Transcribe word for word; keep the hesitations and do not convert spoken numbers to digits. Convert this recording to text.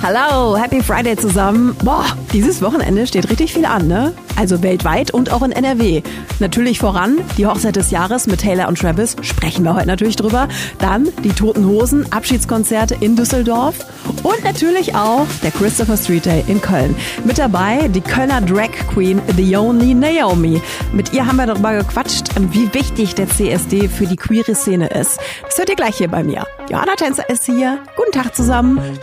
Hallo, Happy Friday zusammen. Boah, dieses Wochenende steht richtig viel an, ne? Also weltweit und auch in N R W. Natürlich voran die Hochzeit des Jahres mit Taylor und Travis, sprechen wir heute natürlich drüber. Dann die Toten Hosen, Abschiedskonzerte in Düsseldorf und natürlich auch der Christopher Street Day in Köln. Mit dabei die Kölner Drag Queen The Only Naomi. Mit ihr haben wir darüber gequatscht, wie wichtig der C S D für die queere Szene ist. Das hört ihr gleich hier bei mir. Johanna Tänzer ist hier. Guten Tag zusammen.